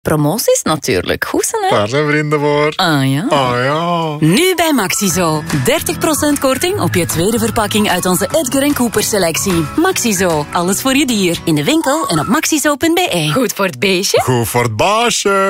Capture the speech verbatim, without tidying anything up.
Promoties natuurlijk. Goed zijn, hè? Daar zijn vrienden voor. Ah ja. Ah ja. Nu bij Maxizo. dertig procent korting op je tweede verpakking uit onze Edgar en Cooper selectie. Maxizo. Alles voor je dier. In de winkel en op maxizo punt be. Goed voor het beestje. Goed voor het baasje.